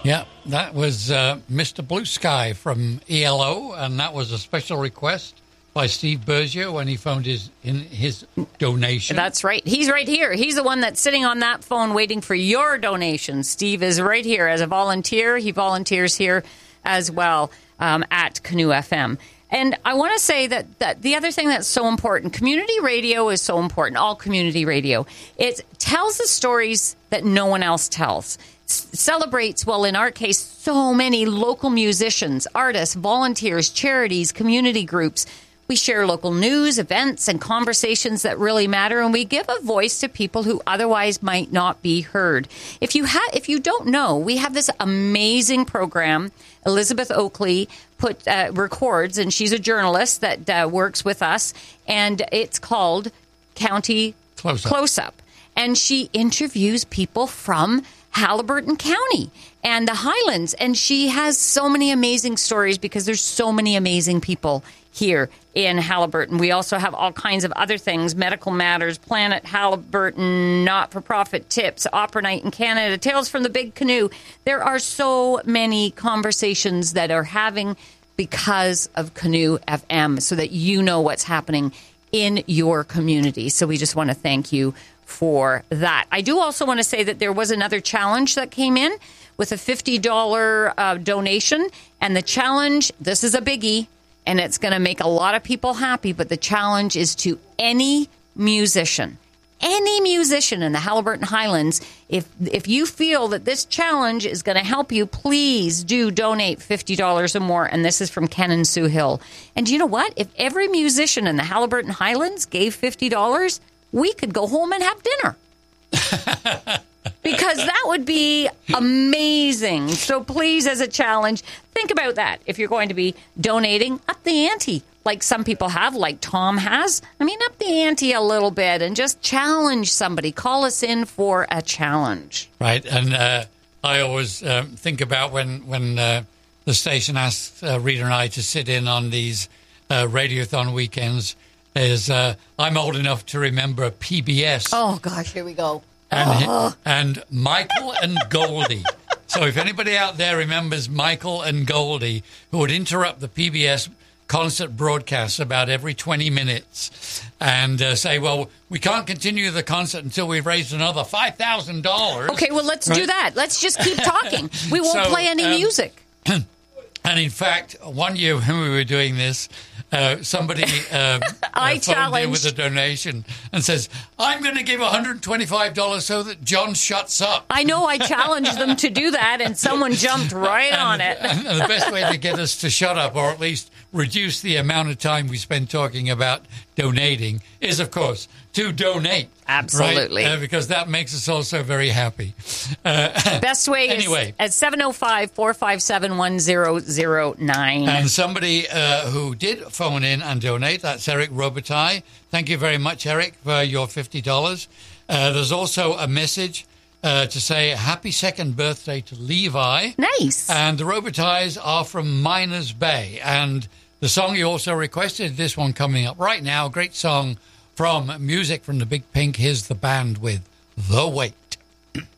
Yeah, that was Mr. Blue Sky from ELO, and that was a special request by Steve Bergio when he phoned his donation. That's right. He's right here. He's the one that's sitting on that phone waiting for your donation. Steve is right here as a volunteer. He volunteers here as well at Canoe FM. And I want to say that the other thing that's so important, community radio is so important, all community radio. It tells the stories that no one else tells. Celebrates, well, in our case, so many local musicians, artists, volunteers, charities, community groups. We share local news, events, and conversations that really matter, and we give a voice to people who otherwise might not be heard. If you don't know, we have this amazing program. Elizabeth Oakley records, and she's a journalist that works with us, and it's called County Close-Up. And she interviews people from Haliburton County and the Highlands, and she has so many amazing stories because there's so many amazing people here in Haliburton. We also have all kinds of other things, Medical Matters, Planet Haliburton, Not-for-Profit Tips, Opera Night in Canada, Tales from the Big Canoe. There are so many conversations that are having because of Canoe FM so that you know what's happening in your community. So we just want to thank you for that. I do also want to say that there was another challenge that came in with a $50 donation. And the challenge, this is a biggie, and it's going to make a lot of people happy, but the challenge is to any musician in the Haliburton Highlands. If you feel that this challenge is going to help you, please do donate $50 or more. And this is from Ken and Sue Hill. And you know what? If every musician in the Haliburton Highlands gave $50, we could go home and have dinner. Because that would be amazing. So please, as a challenge, think about that. If you're going to be donating, up the ante, like some people have, like Tom has. I mean, up the ante a little bit and just challenge somebody. Call us in for a challenge. Right. And I always think about when the station asks Rita and I to sit in on these Radiothon weekends, is I'm old enough to remember PBS. Oh, gosh, here we go. And Michael and Goldie. So if anybody out there remembers Michael and Goldie, who would interrupt the PBS concert broadcasts about every 20 minutes and say, well, we can't continue the concert until we've raised another $5,000. Okay, well, let's do that. Let's just keep talking. We won't play any music. And in fact, one year when we were doing this, somebody I phoned in with a donation and says, I'm going to give $125 so that John shuts up. I know, I challenged them to do that, and someone jumped right on it. And the best way to get us to shut up, or at least reduce the amount of time we spend talking about donating, is, of course, to donate. Absolutely. Right? Because that makes us also very happy. Best way is at 705-457-1009. And somebody who did phone in and donate, that's Eric Robitaille. Thank you very much, Eric, for your $50. There's also a message to say happy second birthday to Levi. Nice. And the Robitailles are from Miners Bay. And the song you also requested, this one coming up right now, great song from Music from the Big Pink. Here's the band with The Wait.